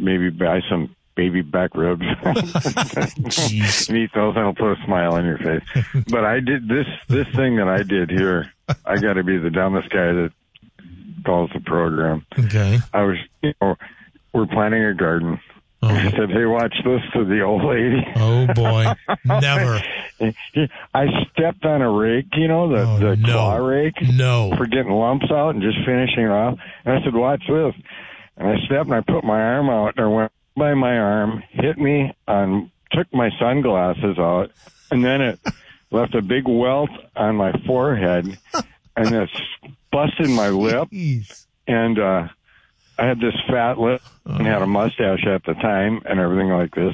maybe buy some baby back ribs. Jeez. And eat those, and it'll put a smile on your face. But I did this thing that I did here. I got to be the dumbest guy that calls the program. Okay. I was, we're planting a garden. Oh. I said, hey, watch this to the old lady. Oh, boy. Never. I stepped on a rake, the claw rake. No. For getting lumps out and just finishing it off. And I said, watch this. And I stepped and I put my arm out and I went by my arm, hit me, took my sunglasses out, and then it left a big welt on my forehead, and it busted my lip. Jeez. And I had this fat lip and had a mustache at the time and everything like this.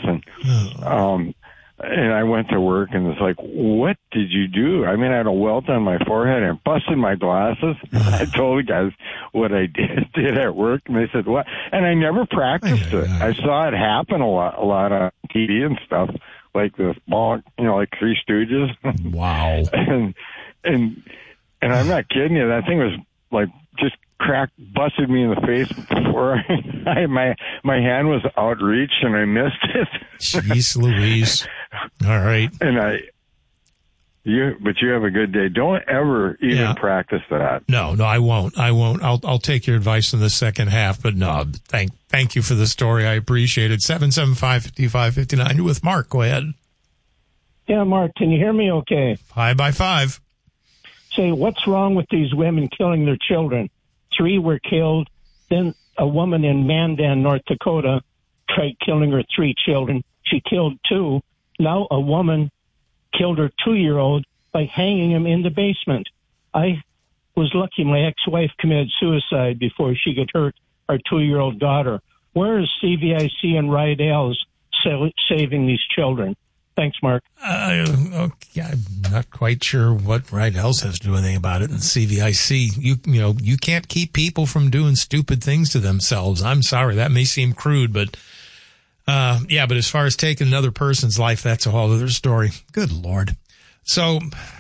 And I went to work and was like, what did you do? I mean, I had a welt on my forehead and busted my glasses. I told the guys what I did at work, and they said, what? And I never practiced it. I saw it happen a lot on TV and stuff, like this ball, like Three Stooges. Wow. and I'm not kidding you. That thing was like just busted me in the face before my hand was outreached and I missed it. Jeez Louise. All right. And but you have a good day. Don't ever even practice that. No, I won't. I'll take your advice in the second half, but no, thank you for the story. I appreciate it. 775-5559. You're with Mark. Go ahead. Yeah, Mark, can you hear me okay? 5 by 5. Say, what's wrong with these women killing their children? 3 were killed. Then a woman in Mandan, North Dakota, tried killing her 3 children. She killed 2. Now a woman killed her 2-year-old by hanging him in the basement. I was lucky my ex-wife committed suicide before she got hurt our 2-year-old daughter. Where is CVIC and Rydell's saving these children? Thanks, Mark. Okay, I'm not quite sure what Rydell's has to do anything about it. And CVIC, you can't keep people from doing stupid things to themselves. I'm sorry, that may seem crude, but but as far as taking another person's life, that's a whole other story. Good Lord. So,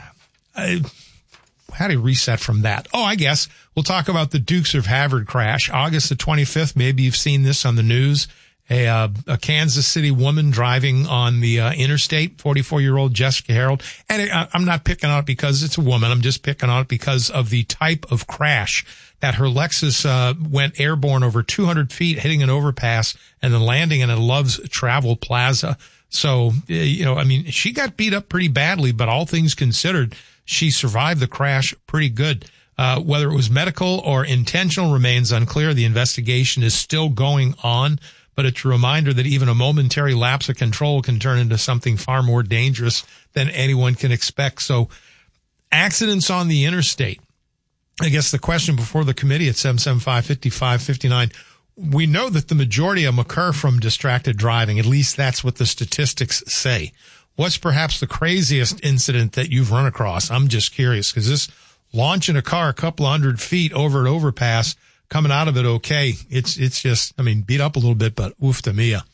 how do you reset from that? Oh, I guess we'll talk about the Dukes of Hazzard crash, August the 25th. Maybe you've seen this on the news. A Kansas City woman driving on the interstate, 44-year-old Jessica Harold. And I'm not picking on it because it's a woman. I'm just picking on it because of the type of crash that her Lexus went airborne over 200 feet, hitting an overpass and then landing in a Love's Travel Plaza. So, she got beat up pretty badly, but all things considered, she survived the crash pretty good. Whether it was medical or intentional remains unclear. The investigation is still going on. But it's a reminder that even a momentary lapse of control can turn into something far more dangerous than anyone can expect. So accidents on the interstate. I guess the question before the committee at 775-5559, we know that the majority of them occur from distracted driving. At least that's what the statistics say. What's perhaps the craziest incident that you've run across? I'm just curious because this launching a car a couple of 100 feet over an overpass, coming out of it okay. It's just, beat up a little bit, but oof to Mia.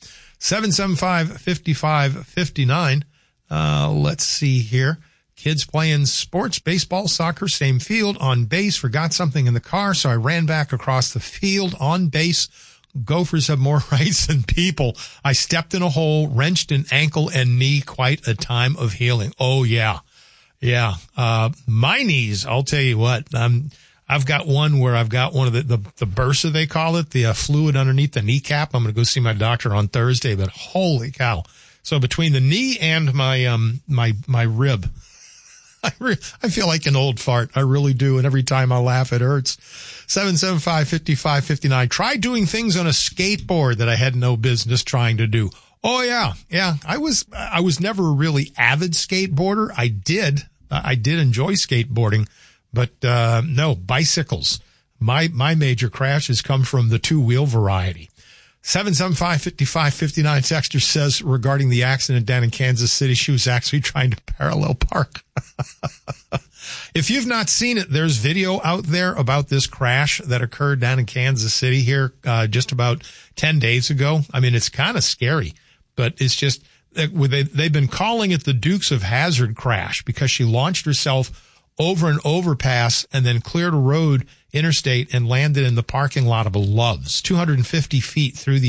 775-5559. Let's see here. Kids playing sports, baseball, soccer, same field, on base, forgot something in the car, so I ran back across the field on base. Gophers have more rights than people. I stepped in a hole, wrenched an ankle and knee, quite a time of healing. Oh, yeah. Yeah. My knees, I'll tell you what, I've got one where I've got one of the bursa, they call it, the fluid underneath the kneecap. I'm going to go see my doctor on Thursday, but holy cow. So between the knee and my rib, I feel like an old fart. I really do. And every time I laugh, it hurts. 775-5559. Try doing things on a skateboard that I had no business trying to do. Oh, yeah. Yeah. I was never a really avid skateboarder. I did enjoy skateboarding. But, no, bicycles. My major crashes come from the 2-wheel variety. 775-5559 texter says regarding the accident down in Kansas City, she was actually trying to parallel park. If you've not seen it, there's video out there about this crash that occurred down in Kansas City here, just about 10 days ago. It's kind of scary, but it's just, they've been calling it the Dukes of Hazzard crash because she launched herself over an overpass and then cleared a road interstate and landed in the parking lot of a Love's 250 feet through the